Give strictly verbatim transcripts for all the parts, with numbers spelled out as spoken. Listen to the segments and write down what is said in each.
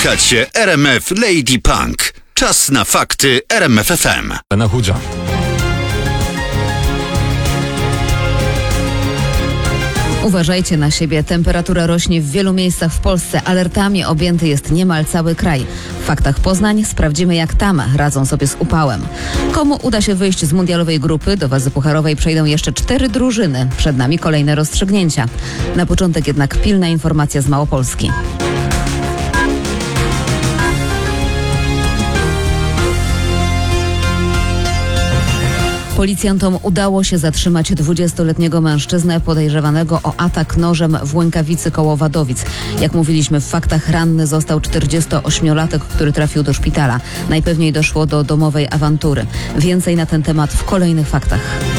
Słuchacie R M F Lady Punk. Czas na fakty R M F F M. Na chudzia. Uważajcie na siebie. Temperatura rośnie w wielu miejscach w Polsce. Alertami objęty jest niemal cały kraj. W faktach Poznań sprawdzimy, jak tam radzą sobie z upałem. Komu uda się wyjść z mundialowej grupy? Do wazy pucharowej przejdą jeszcze cztery drużyny. Przed nami kolejne rozstrzygnięcia. Na początek jednak pilna informacja z Małopolski. Policjantom udało się zatrzymać dwudziestoletniego mężczyznę podejrzewanego o atak nożem w Łękawicy koło Wadowic. Jak mówiliśmy w faktach, ranny został czterdziestoośmiolatek, który trafił do szpitala. Najpewniej doszło do domowej awantury. Więcej na ten temat w kolejnych faktach.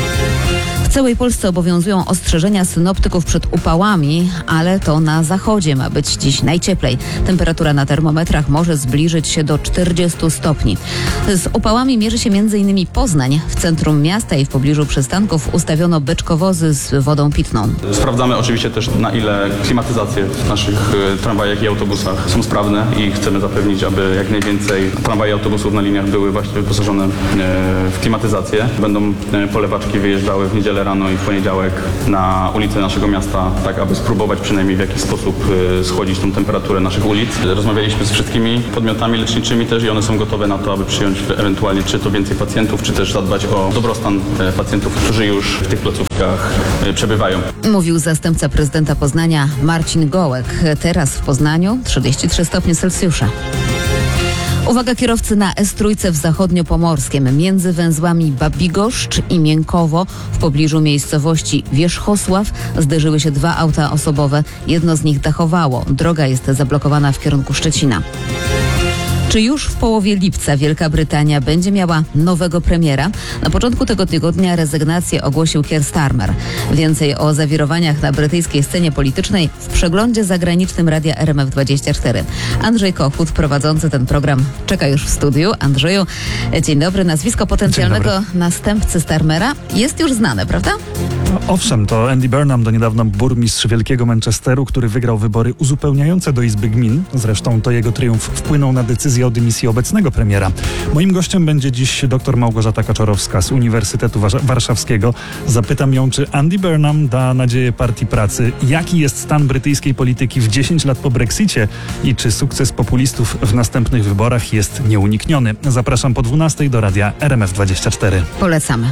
W całej Polsce obowiązują ostrzeżenia synoptyków przed upałami, ale to na zachodzie ma być dziś najcieplej. Temperatura na termometrach może zbliżyć się do czterdziestu stopni. Z upałami mierzy się między innymi Poznań. W centrum miasta i w pobliżu przystanków ustawiono beczkowozy z wodą pitną. Sprawdzamy oczywiście też, na ile klimatyzacje w naszych tramwajach i autobusach są sprawne i chcemy zapewnić, aby jak najwięcej tramwajów i autobusów na liniach były właśnie wyposażone w klimatyzację. Będą polewaczki wyjeżdżały w niedzielę rano i w poniedziałek na ulice naszego miasta, tak aby spróbować przynajmniej w jakiś sposób schłodzić tą temperaturę naszych ulic. Rozmawialiśmy z wszystkimi podmiotami leczniczymi też i one są gotowe na to, aby przyjąć ewentualnie czy to więcej pacjentów, czy też zadbać o dobrostan pacjentów, którzy już w tych placówkach przebywają. Mówił zastępca prezydenta Poznania Marcin Gołek. Teraz w Poznaniu trzydzieści trzy stopnie Celsjusza. Uwaga kierowcy na S trzy w zachodniopomorskiem, między węzłami Babigoszcz i Miękowo w pobliżu miejscowości Wierzchosław zderzyły się dwa auta osobowe, jedno z nich dachowało. Droga jest zablokowana w kierunku Szczecina. Czy już w połowie lipca Wielka Brytania będzie miała nowego premiera? Na początku tego tygodnia rezygnację ogłosił Keir Starmer. Więcej o zawirowaniach na brytyjskiej scenie politycznej w przeglądzie zagranicznym Radia R M F dwadzieścia cztery. Andrzej Kochut, prowadzący ten program, czeka już w studiu. Andrzeju, dzień dobry. Nazwisko potencjalnego następcy Starmera jest już znane, prawda? No, owszem, to Andy Burnham, do niedawna burmistrz wielkiego Manchesteru, który wygrał wybory uzupełniające do Izby Gmin. Zresztą to jego triumf wpłynął na decyzję o dymisji obecnego premiera. Moim gościem będzie dziś dr Małgorzata Kaczorowska z Uniwersytetu Warszawskiego. Zapytam ją, czy Andy Burnham da nadzieję Partii Pracy, jaki jest stan brytyjskiej polityki w dziesięć lat po Brexicie i czy sukces populistów w następnych wyborach jest nieunikniony. Zapraszam po dwunastej do Radia R M F dwadzieścia cztery. Polecamy.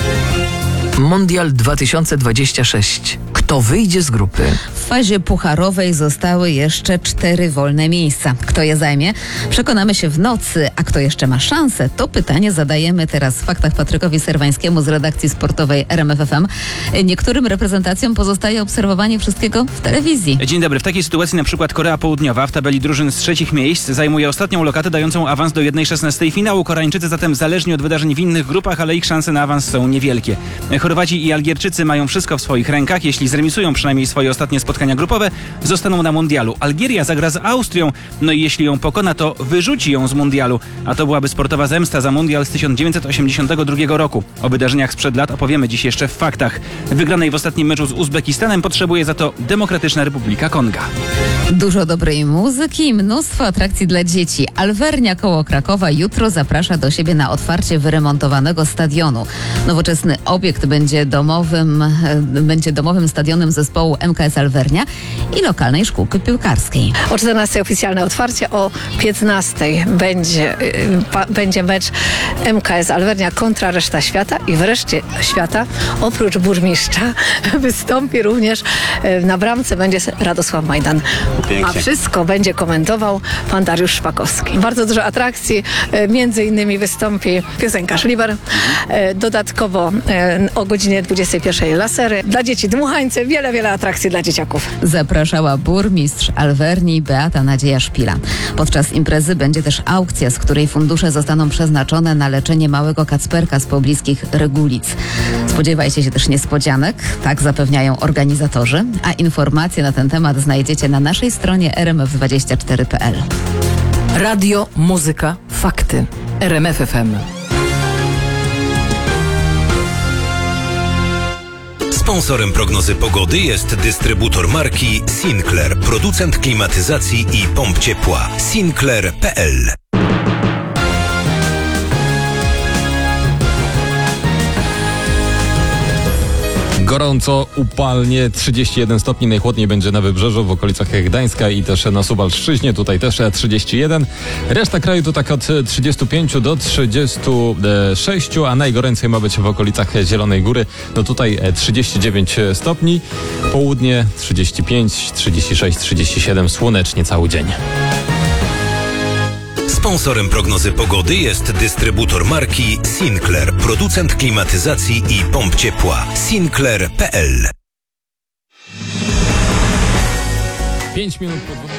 Mundial dwa tysiące dwudziesty szósty. Kto wyjdzie z grupy? W fazie pucharowej zostały jeszcze cztery wolne miejsca. Kto je zajmie? Przekonamy się w nocy. A kto jeszcze ma szansę? To pytanie zadajemy teraz w faktach Patrykowi Serwańskiemu z redakcji sportowej R M F F M. Niektórym reprezentacjom pozostaje obserwowanie wszystkiego w telewizji. Dzień dobry. W takiej sytuacji na przykład Korea Południowa w tabeli drużyn z trzecich miejsc zajmuje ostatnią lokatę dającą awans do jednej szesnastej finału. Koreańczycy zatem zależni od wydarzeń w innych grupach, ale ich szanse na awans są niewielkie. Chorwaci i Algierczycy mają wszystko w swoich rękach. Jeśli zremisują przynajmniej swoje ostatnie spotkania grupowe, zostaną na mundialu. Algieria zagra z Austrią, no i jeśli ją pokona, to wyrzuci ją z mundialu. A to byłaby sportowa zemsta za mundial z tysiąc dziewięćset osiemdziesiątego drugiego roku. O wydarzeniach sprzed lat opowiemy dziś jeszcze w faktach. Wygranej w ostatnim meczu z Uzbekistanem potrzebuje za to Demokratyczna Republika Konga. Dużo dobrej muzyki i mnóstwo atrakcji dla dzieci. Alvernia koło Krakowa jutro zaprasza do siebie na otwarcie wyremontowanego stadionu. Nowoczesny obiekt będzie domowym, będzie domowym stadionem zespołu M K S Alvernia i lokalnej szkółki piłkarskiej. O czternastej oficjalne otwarcie, o piętnastej będzie, pa, będzie mecz M K S Alvernia kontra reszta świata i wreszcie świata oprócz burmistrza wystąpi również na bramce będzie Radosław Majdan. Pięknie. A wszystko będzie komentował pan Dariusz Szpakowski. Bardzo dużo atrakcji, między innymi wystąpi piosenkarz Liber, dodatkowo o godzinie dwudziestej pierwszej lasery. Dla dzieci dmuchańce, wiele, wiele atrakcji dla dzieciaków. Zapraszała burmistrz Alvernii Beata Nadzieja Szpila. Podczas imprezy będzie też aukcja, z której fundusze zostaną przeznaczone na leczenie małego Kacperka z pobliskich Regulic. Spodziewajcie się też niespodzianek, tak zapewniają organizatorzy, a informacje na ten temat znajdziecie na naszej stronie r m f dwadzieścia cztery kropka p l. Radio, muzyka, fakty. R M F F M. Sponsorem prognozy pogody jest dystrybutor marki Sinclair, producent klimatyzacji i pomp ciepła. Sinclair kropka p l. Gorąco, upalnie, trzydzieści jeden stopni, najchłodniej będzie na Wybrzeżu, w okolicach Gdańska i też na Suwalszczyźnie, tutaj też trzydzieści jeden. Reszta kraju to tak od trzydziestu pięciu do trzydziestu sześciu, a najgoręcej ma być w okolicach Zielonej Góry, no tutaj trzydzieści dziewięć stopni, południe trzydzieści pięć, trzydzieści sześć, trzydzieści siedem, słonecznie cały dzień. Sponsorem prognozy pogody jest dystrybutor marki Sinclair, producent klimatyzacji i pomp ciepła. Sinclair kropka p l. pięć minut po